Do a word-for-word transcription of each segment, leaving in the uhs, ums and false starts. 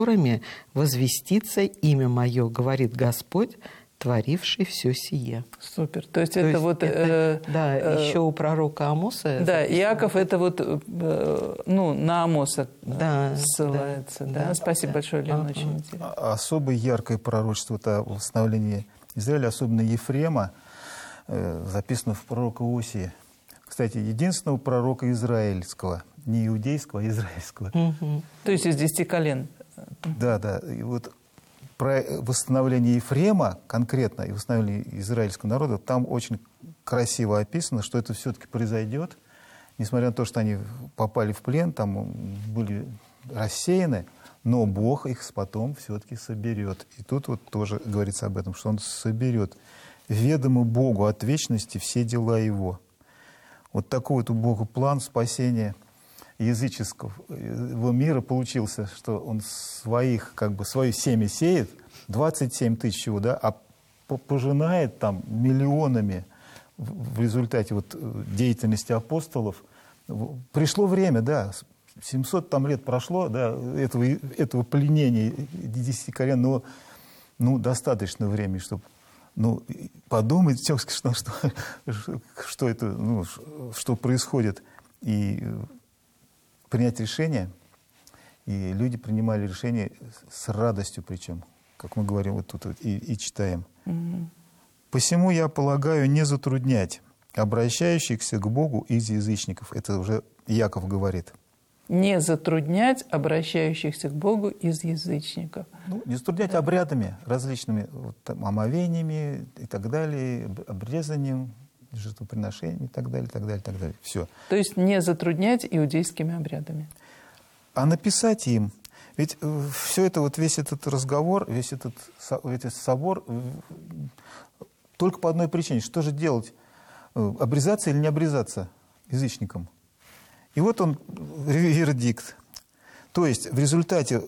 которыми возвестится имя мое, говорит Господь, творивший все сие. Супер. То есть То это есть вот... это, э, да, э, еще у пророка Амоса. Да, Иаков это вот, э, ну, на Амоса да, ссылается. Да, да, да? Спасибо да. большое, Лена, Ага. очень интересно. Особо яркое пророчество это восстановление Израиля, особенно Ефрема, э, записано в пророка Осии. Кстати, единственного пророка израильского, не иудейского, а израильского. Угу. То есть из десяти колен. Да, да. И вот про восстановление Ефрема конкретно и восстановление израильского народа, там очень красиво описано, что это все-таки произойдет, несмотря на то, что они попали в плен, там были рассеяны, но Бог их потом все-таки соберет. И тут вот тоже говорится об этом, что Он соберет. Ведомо Богу от вечности все дела Его. Вот такой вот у Бога план спасения языческого его мира получился, что Он своих, как бы, свое семя сеет, двадцать семь тысяч его, да, а пожинает там миллионами в результате вот деятельности апостолов. Пришло время, да, семьсот там лет прошло, да, этого, этого пленения десяти колен, но ну, достаточно времени, чтобы ну, подумать, что, что, что это, ну, что происходит, и принять решение. И люди принимали решение с радостью, причем, как мы говорим вот тут вот, и, и читаем. Mm-hmm. «Посему я полагаю не затруднять обращающихся к Богу из язычников». Это уже Иаков говорит. Не затруднять обращающихся к Богу из язычников. Ну, не затруднять да. обрядами различными, вот, там, омовениями и так далее, обрезанием, жертвоприношениями и так далее, так далее, так далее. Все. То есть не затруднять иудейскими обрядами. А написать им, ведь э, все это, вот весь этот разговор, весь этот, весь этот собор, э, только по одной причине. Что же делать? Э, обрезаться или не обрезаться язычникам? И вот он, вердикт. То есть в результате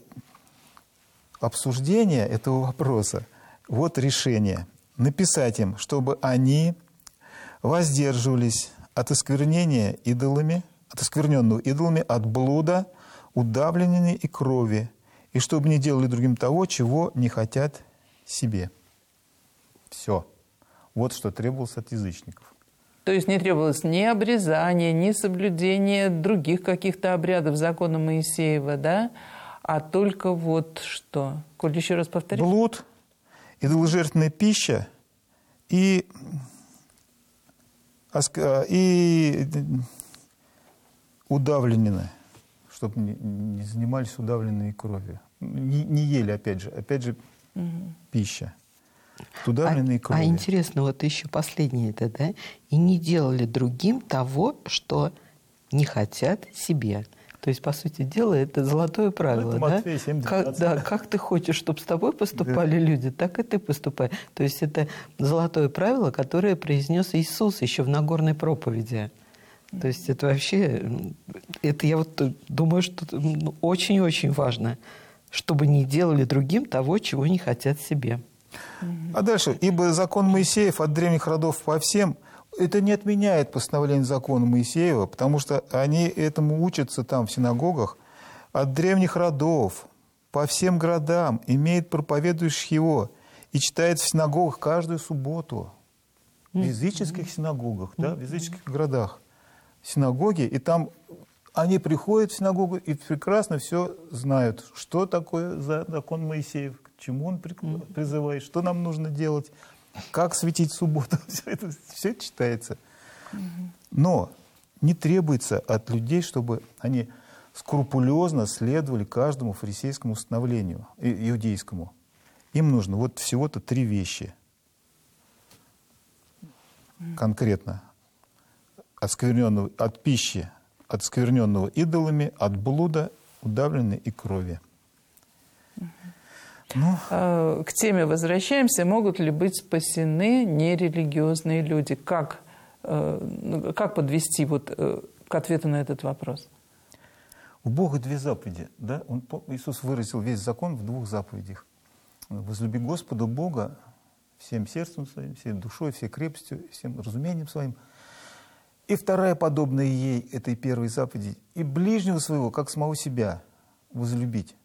обсуждения этого вопроса, вот решение. Написать им, чтобы они воздерживались от осквернения идолами, от оскверненного идолами, от блуда, удавления и крови, и чтобы не делали другим того, чего не хотят себе. Все. Вот что требовалось от язычников. То есть не требовалось ни обрезания, ни соблюдения других каких-то обрядов закона Моисеева, да? А только вот что? Коль, еще раз повтори. Блуд, идоложертвенная пища и, и удавленное, чтобы не, не занимались удавленной кровью. Не, не ели, опять же, опять же, угу. пища. Удавленные крови. А, а интересно, вот еще последнее это, да? И не делали другим того, что не хотят себе. То есть, по сути дела, это золотое правило, ну, это Матфея семь, да? Как, да, как ты хочешь, чтобы с тобой поступали да. люди, так и ты поступай. То есть, это золотое правило, которое произнес Иисус еще в Нагорной проповеди. То есть, это вообще, это я вот думаю, что очень-очень важно, чтобы не делали другим того, чего не хотят себе. А дальше, ибо закон Моисеев от древних родов по всем, это не отменяет постановление закона Моисеева, потому что они этому учатся там в синагогах, от древних родов по всем городам имеет проповедующих его и читает в синагогах каждую субботу. В языческих синагогах, да, в языческих городах. Синагоги, и там они приходят в синагогу и прекрасно все знают, что такое закон Моисеев, к чему он призывает, что нам нужно делать, как светить в субботу. Все это, все это читается. Но не требуется от людей, чтобы они скрупулезно следовали каждому фарисейскому установлению, иудейскому. Им нужно вот всего-то три вещи. Конкретно. От, скверненного, от пищи, от скверненного идолами, от блуда, удавленной и крови. Ну. К теме возвращаемся. Могут ли быть спасены нерелигиозные люди? Как, как подвести вот к ответу на этот вопрос? У Бога две заповеди. Да? Он, Иисус выразил весь закон в двух заповедях. Возлюби Господа Бога всем сердцем своим, всей душой, всей крепостью, всем разумением своим. И вторая, подобная ей, этой первой заповеди, и ближнего своего, как самого себя, возлюбить.